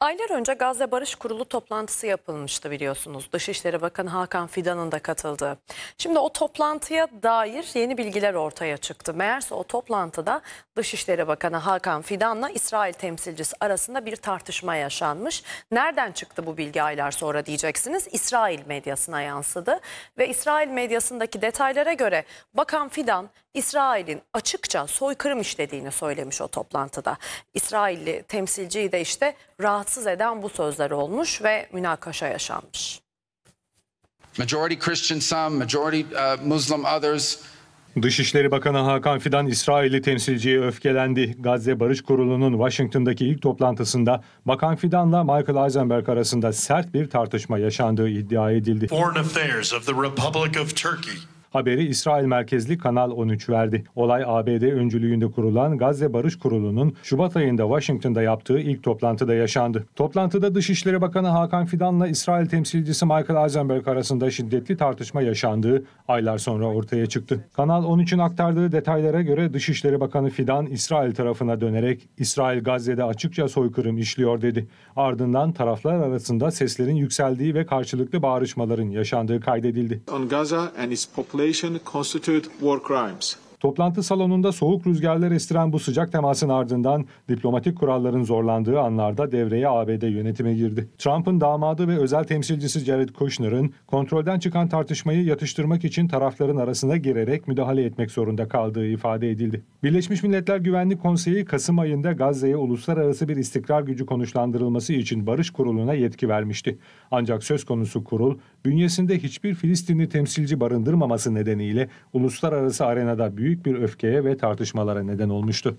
Aylar önce Gazze Barış Kurulu toplantısı yapılmıştı biliyorsunuz. Dışişleri Bakanı Hakan Fidan'ın da katıldığı. Şimdi o toplantıya dair yeni bilgiler ortaya çıktı. Meğerse o toplantıda Dışişleri Bakanı Hakan Fidan'la İsrail temsilcisi arasında bir tartışma yaşanmış. Nereden çıktı bu bilgi aylar sonra diyeceksiniz. İsrail medyasına yansıdı ve İsrail medyasındaki detaylara göre Bakan Fidan İsrail'in açıkça soykırım işlediğini söylemiş o toplantıda. İsrailli temsilciyi de işte rahatsız eden bu sözler olmuş ve münakaşa yaşanmış. Majority Christian some, majority Muslim others. Dışişleri Bakanı Hakan Fidan, İsrailli temsilciye öfkelendi. Gazze Barış Kurulu'nun Washington'daki ilk toplantısında Bakan Fidan'la Michael Eisenberg arasında sert bir tartışma yaşandığı iddia edildi. Foreign Affairs of the Republic of Turkey. Haberi İsrail merkezli Kanal 13 verdi. Olay ABD öncülüğünde kurulan Gazze Barış Kurulu'nun Şubat ayında Washington'da yaptığı ilk toplantıda yaşandı. Toplantıda Dışişleri Bakanı Hakan Fidan'la İsrail temsilcisi Michael Eisenberg arasında şiddetli tartışma yaşandığı aylar sonra ortaya çıktı. Kanal 13'ün aktardığı detaylara göre Dışişleri Bakanı Fidan İsrail tarafına dönerek İsrail Gazze'de açıkça soykırım işliyor dedi. Ardından taraflar arasında seslerin yükseldiği ve karşılıklı bağırışmaların yaşandığı kaydedildi. On Gaza and its population constitute war crimes. Toplantı salonunda soğuk rüzgarlar estiren bu sıcak temasın ardından diplomatik kuralların zorlandığı anlarda devreye ABD yönetimi girdi. Trump'ın damadı ve özel temsilcisi Jared Kushner'ın kontrolden çıkan tartışmayı yatıştırmak için tarafların arasına girerek müdahale etmek zorunda kaldığı ifade edildi. Birleşmiş Milletler Güvenlik Konseyi Kasım ayında Gazze'ye uluslararası bir istikrar gücü konuşlandırılması için Barış Kurulu'na yetki vermişti. Ancak söz konusu kurul bünyesinde hiçbir Filistinli temsilci barındırmaması nedeniyle uluslararası arenada büyük bir öfkeye ve tartışmalara neden olmuştu.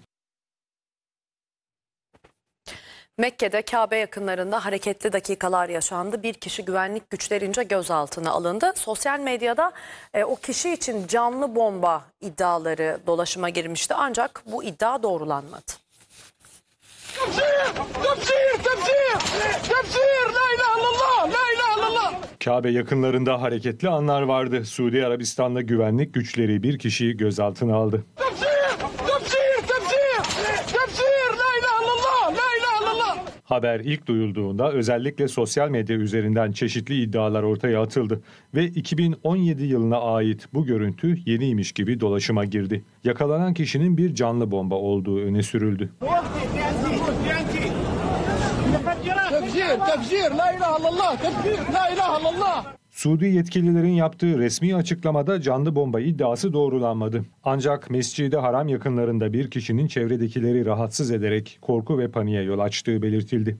Mekke'de Kabe yakınlarında hareketli dakikalar yaşandı. Bir kişi güvenlik güçlerince gözaltına alındı. Sosyal medyada o kişi için canlı bomba iddiaları dolaşıma girmişti. Ancak bu iddia doğrulanmadı. Kabe yakınlarında hareketli anlar vardı. Suudi Arabistan'da güvenlik güçleri bir kişiyi gözaltına aldı. Haber ilk duyulduğunda özellikle sosyal medya üzerinden çeşitli iddialar ortaya atıldı ve 2017 yılına ait bu görüntü yeniymiş gibi dolaşıma girdi. Yakalanan kişinin bir canlı bomba olduğu öne sürüldü. Suudi yetkililerin yaptığı resmi açıklamada canlı bomba iddiası doğrulanmadı. Ancak Mescid-i Haram yakınlarında bir kişinin çevredekileri rahatsız ederek korku ve paniğe yol açtığı belirtildi.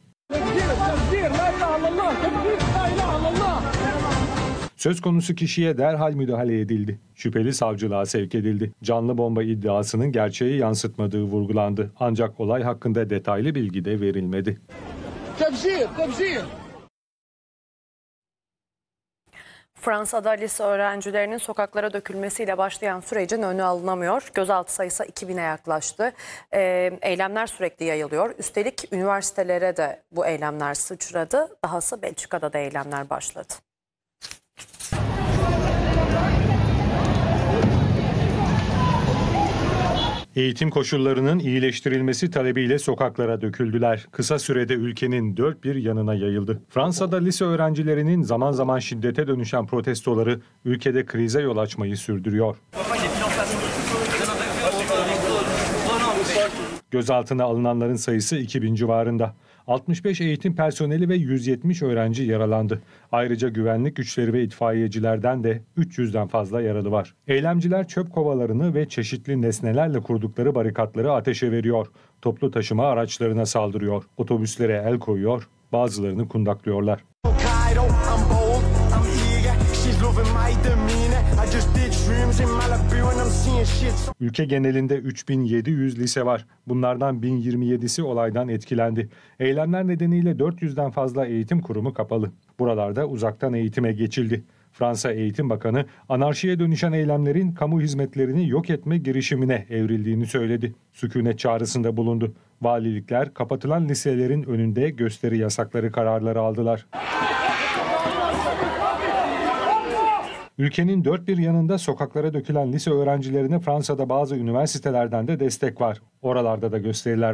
Söz konusu kişiye derhal müdahale edildi. Şüpheli savcılığa sevk edildi. Canlı bomba iddiasının gerçeği yansıtmadığı vurgulandı. Ancak olay hakkında detaylı bilgi de verilmedi. Fransa'da lise öğrencilerinin sokaklara dökülmesiyle başlayan sürecin önü alınamıyor. Gözaltı sayısı 2000'e yaklaştı. Eylemler sürekli yayılıyor. Üstelik üniversitelere de bu eylemler sıçradı. Dahası Belçika'da da eylemler başladı. Eğitim koşullarının iyileştirilmesi talebiyle sokaklara döküldüler. Kısa sürede ülkenin dört bir yanına yayıldı. Fransa'da lise öğrencilerinin zaman zaman şiddete dönüşen protestoları ülkede krize yol açmayı sürdürüyor. Gözaltına alınanların sayısı 2000 civarında. 65 eğitim personeli ve 170 öğrenci yaralandı. Ayrıca güvenlik güçleri ve itfaiyecilerden de 300'den fazla yaralı var. Eylemciler çöp kovalarını ve çeşitli nesnelerle kurdukları barikatları ateşe veriyor. Toplu taşıma araçlarına saldırıyor. Otobüslere el koyuyor, bazılarını kundaklıyorlar. Ülke genelinde 3700 lise var. Bunlardan 1027'si olaydan etkilendi. Eylemler nedeniyle 400'den fazla eğitim kurumu kapalı. Buralarda uzaktan eğitime geçildi. Fransa Eğitim Bakanı anarşiye dönüşen eylemlerin kamu hizmetlerini yok etme girişimine evrildiğini söyledi. Sükunet çağrısında bulundu. Valilikler kapatılan liselerin önünde gösteri yasakları kararları aldılar. Ülkenin dört bir yanında sokaklara dökülen lise öğrencilerine Fransa'da bazı üniversitelerden de destek var. Oralarda da gösteriler